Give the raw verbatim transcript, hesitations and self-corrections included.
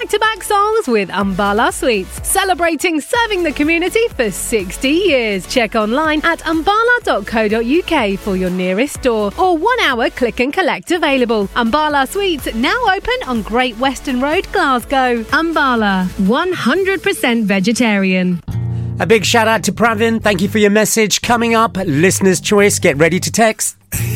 back-to-back songs with Umbala Sweets, celebrating serving the community for sixty years. Check online at umbala dot co dot uk for your nearest store, or one-hour click and collect available. Umbala Sweets now open on Great Western Road, Glasgow. Umbala, one hundred percent vegetarian. A big shout out to Pravin. Thank you for your message. Coming up, listener's choice. Get ready to text.